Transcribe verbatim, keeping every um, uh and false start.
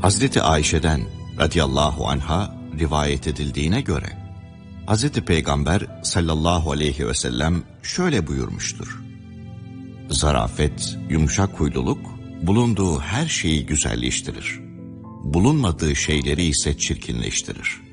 Hazreti Ayşe'den radıyallahu anha rivayet edildiğine göre, Hazreti Peygamber sallallahu aleyhi ve sellem şöyle buyurmuştur: zarafet, yumuşak huyluluk, bulunduğu her şeyi güzelleştirir. Bulunmadığı şeyleri ise çirkinleştirir.